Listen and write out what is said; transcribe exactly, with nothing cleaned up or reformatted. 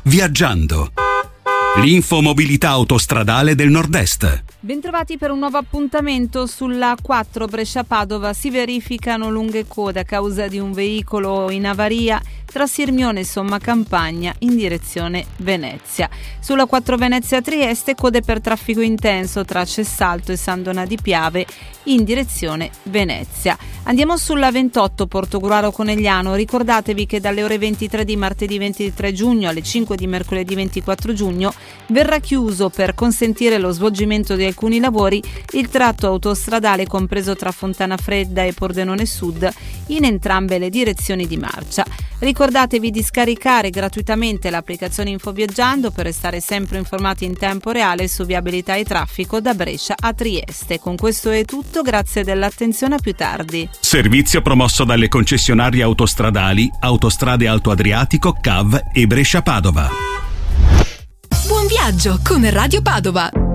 Viaggiando. L'info mobilità autostradale del Nord-Est. Bentrovati per un nuovo appuntamento. Sulla quattro Brescia-Padova si verificano lunghe code a causa di un veicolo in avaria tra Sirmione e Sommacampagna in direzione Venezia. Sulla quattro Venezia-Trieste code per traffico intenso tra Cessalto e San Donà di Piave in direzione Venezia. Andiamo sulla ventotto Portogruaro Conegliano. Ricordatevi che dalle ore ventitré di martedì ventitré giugno alle cinque di mercoledì ventiquattro giugno verrà chiuso per consentire lo svolgimento di alcuni lavori il tratto autostradale compreso tra Fontana Fredda e Pordenone Sud in entrambe le direzioni di marcia. Ricordatevi di scaricare gratuitamente l'applicazione InfoViaggiando per restare sempre informati in tempo reale su viabilità e traffico da Brescia a Trieste. Con questo è tutto, grazie dell'attenzione, a più tardi. Servizio promosso dalle concessionarie autostradali Autostrade Alto Adriatico, C A V e Brescia Padova. Buon viaggio con Radio Padova.